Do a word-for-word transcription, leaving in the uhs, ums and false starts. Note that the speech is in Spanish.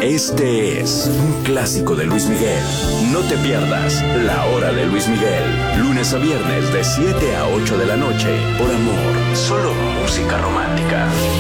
Este es un clásico de Luis Miguel. No te pierdas La Hora de Luis Miguel. Lunes a viernes de siete a ocho de la noche. Por Amor. Solo música romántica.